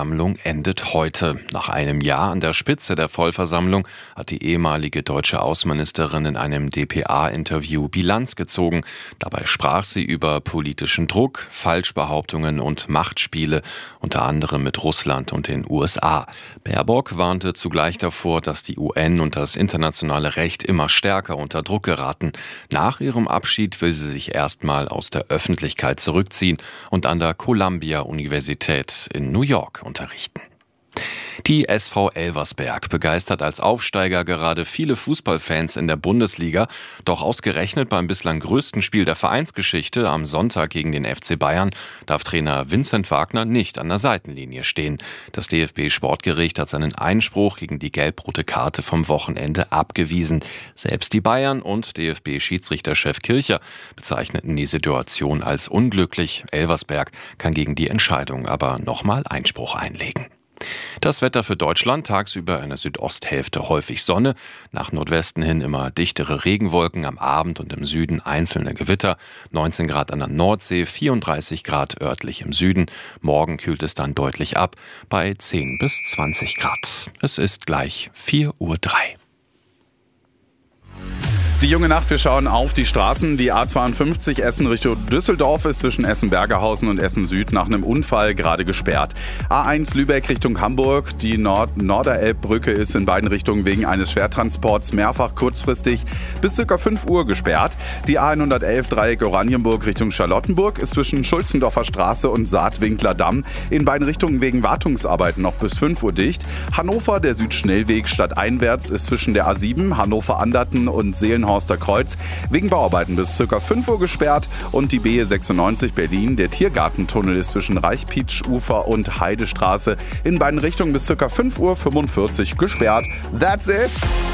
Vollversammlung endet heute. Nach einem Jahr an der Spitze der Vollversammlung hat die ehemalige deutsche Außenministerin in einem dpa-Interview Bilanz gezogen. Dabei sprach sie über politischen Druck, Falschbehauptungen und Machtspiele, unter anderem mit Russland und den USA. Baerbock warnte zugleich davor, dass die UN und das internationale Recht immer stärker unter Druck geraten. Nach ihrem Abschied will sie sich erstmal aus der Öffentlichkeit zurückziehen und an der Columbia-Universität in New York unterrichten. Die SV Elversberg begeistert als Aufsteiger gerade viele Fußballfans in der Bundesliga. Doch ausgerechnet beim bislang größten Spiel der Vereinsgeschichte am Sonntag gegen den FC Bayern darf Trainer Vincent Wagner nicht an der Seitenlinie stehen. Das DFB-Sportgericht hat seinen Einspruch gegen die gelb-rote Karte vom Wochenende abgewiesen. Selbst die Bayern und DFB-Schiedsrichterchef Kircher bezeichneten die Situation als unglücklich. Elversberg kann gegen die Entscheidung aber nochmal Einspruch einlegen. Das Wetter für Deutschland: tagsüber in der Südosthälfte häufig Sonne, nach Nordwesten hin immer dichtere Regenwolken, am Abend und im Süden einzelne Gewitter, 19 Grad an der Nordsee, 34 Grad örtlich im Süden. Morgen kühlt es dann deutlich ab bei 10 bis 20 Grad. Es ist gleich 4:03 Uhr. Die junge Nacht, wir schauen auf die Straßen. Die A52 Essen Richtung Düsseldorf ist zwischen Essen-Bergerhausen und Essen-Süd nach einem Unfall gerade gesperrt. A1 Lübeck Richtung Hamburg, die Norderelbbrücke ist in beiden Richtungen wegen eines Schwertransports mehrfach kurzfristig bis ca. 5 Uhr gesperrt. Die A111 Dreieck Oranienburg Richtung Charlottenburg ist zwischen Schulzendorfer Straße und Saatwinkler Damm in beiden Richtungen wegen Wartungsarbeiten noch bis 5 Uhr dicht. Hannover, der Südschnellweg stadteinwärts, ist zwischen der A7 Hannover-Anderten und Seelenhorster Kreuz wegen Bauarbeiten bis ca. 5 Uhr gesperrt, und die B96 Berlin, der Tiergartentunnel, ist zwischen Reichpitsch-Ufer und Heidestraße in beiden Richtungen bis ca. 5:45 Uhr gesperrt. That's it!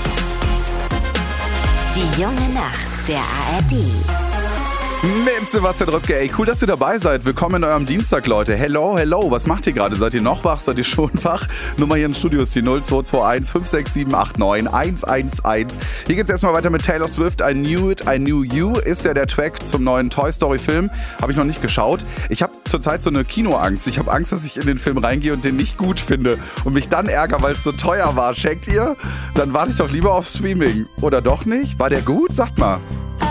Die junge Nacht der ARD. Mit Sebastian Rübke. Ey, cool, dass ihr dabei seid. Willkommen in eurem Dienstag, Leute. Hello, hello. Was macht ihr gerade? Seid ihr noch wach? Seid ihr schon wach? Nummer hier im Studio ist die 0221 567 89 111. Hier geht's erstmal weiter mit Taylor Swift. I Knew It, I Knew You ist ja der Track zum neuen Toy Story Film. Habe ich noch nicht geschaut. Ich habe zurzeit so eine Kinoangst. Ich habe Angst, dass ich in den Film reingehe und den nicht gut finde und mich dann ärgere, weil es so teuer war. Checkt ihr? Dann warte ich doch lieber auf Streaming. Oder doch nicht? War der gut? Sagt mal.